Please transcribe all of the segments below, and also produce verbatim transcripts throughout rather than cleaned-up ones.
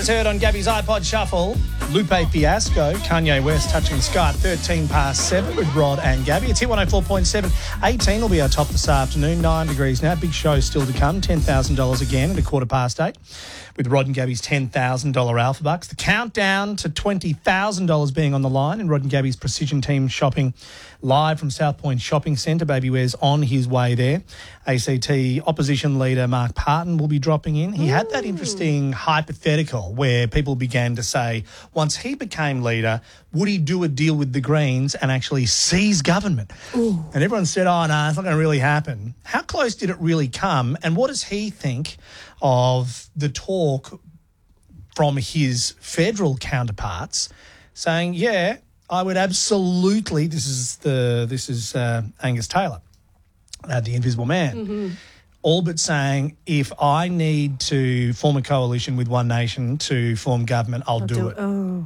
Just heard on Gabby's iPod Shuffle, Lupe Fiasco, Kanye West touching the sky at thirteen past seven with Rod and Gabby. It's Hit one oh four point seven. eighteen will be our top this afternoon, nine degrees now. Big show still to come, ten thousand dollars again at a quarter past eight with Rod and Gabby's ten thousand dollars Alpha Bucks. The countdown to twenty thousand dollars being on the line and Rod and Gabby's Precision Team shopping live from South Point Shopping Centre. Baby Wear's on his way there. A C T opposition leader Mark Parton will be dropping in. He Ooh. had that interesting hypothetical where people began to say, once he became leader, would he do a deal with the Greens and actually seize government? Ooh. And everyone said, oh, no, it's not going to really happen. How close did it really come? And what does he think of the talk from his federal counterparts saying, yeah, I would absolutely, this is the this is uh, Angus Taylor, uh, the Invisible Man, mm-hmm. all but saying, if I need to form a coalition with One Nation to form government, I'll, I'll do, do it. Oh.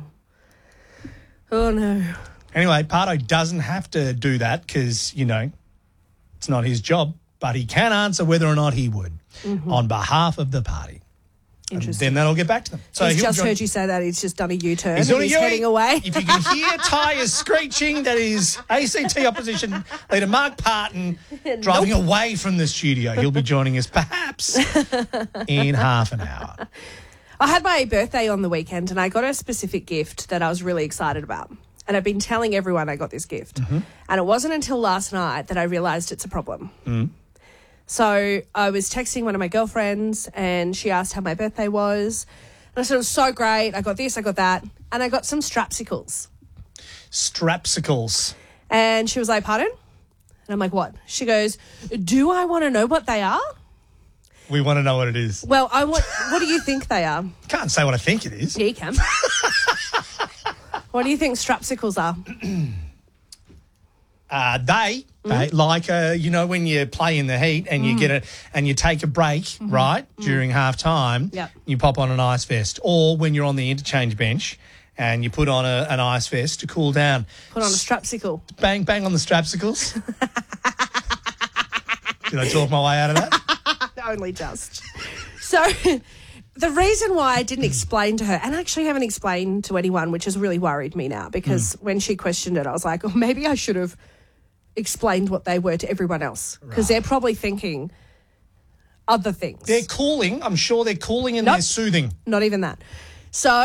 oh, no. Anyway, Parto doesn't have to do that because, you know, it's not his job, but he can answer whether or not he would mm-hmm. on behalf of the party. Interesting. And then that'll get back to them. So he's just join- heard you say that. He's just done a U-turn. He's, and he's heading away. If you can hear tyres screeching, that is A C T opposition leader Mark Parton driving nope. away from the studio. He'll be joining us perhaps in half an hour. I had my birthday on the weekend and I got a specific gift that I was really excited about. And I've been telling everyone I got this gift. Mm-hmm. And it wasn't until last night that I realised it's a problem. Mm. So I was texting one of my girlfriends and she asked how my birthday was. And I said, it was so great. I got this, I got that. And I got some strapsicles. Strapsicles. And she was like, pardon? And I'm like, what? She goes, do I want to know what they are? We want to know what it is. Well, I want. What do you think they are? Can't say what I think it is. Yeah, you can. What do you think strapsicles are? Uh, they, mm. they like, uh, you know, when you play in the heat and mm. you get a and you take a break, mm-hmm. right, mm. during half time, yep. you pop on an ice vest. Or when you're on the interchange bench and you put on a, an ice vest to cool down. Put on a strapsicle. Bang, bang on the strapsicles. Did I talk my way out of that? Only just. So the reason why I didn't explain to her, and I actually haven't explained to anyone, which has really worried me now, because mm. when she questioned it, I was like, oh, maybe I should have explained what they were to everyone else, because right. they're probably thinking other things. They're cooling. I'm sure they're cooling and nope, they're soothing. Not even that. So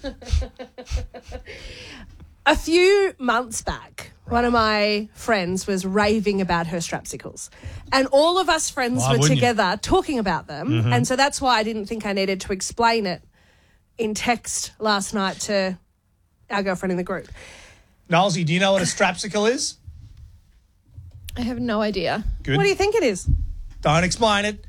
a few months back, right. one of my friends was raving about her strapsicles, and all of us friends Why were together you? talking about them, mm-hmm. and so that's why I didn't think I needed to explain it in text last night to our girlfriend in the group. Nolsey, do you know what a strapsicle is? I have no idea. Good. What do you think it is? Don't explain it.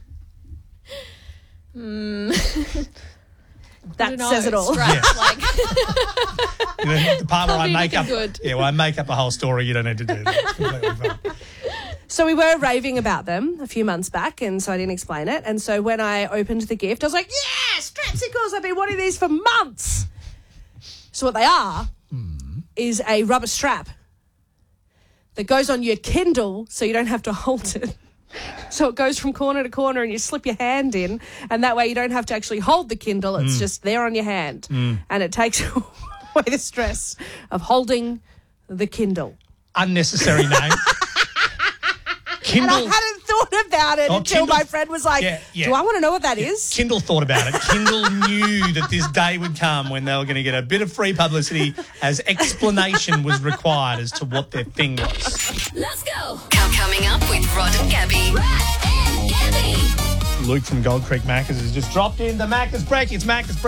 Mm. That says it all. Strap, yeah. like. You know, the part where I make up, good. yeah, well, I make up a whole story. You don't need to do that. It's completely fine. So we were raving about them a few months back, and so I didn't explain it. And so when I opened the gift, I was like, yeah, strapsicles. I've been wanting these for months. So what they are mm. is a rubber strap that goes on your Kindle so you don't have to hold it. So it goes from corner to corner and you slip your hand in, and that way you don't have to actually hold the Kindle. It's mm. just there on your hand. Mm. And it takes away the stress of holding the Kindle. Unnecessary name. Kindle. And I hadn't thought about it oh, until Kindle, my friend was like, yeah, yeah. do I want to know what that yeah. is? Kindle thought about it. Kindle knew that this day would come when they were going to get a bit of free publicity as explanation was required as to what their thing was. Let's go. Coming up with Rod and Gabby. Rod and Gabby. Luke from Gold Creek Macca's has just dropped in the Macca's break. It's Macca's break.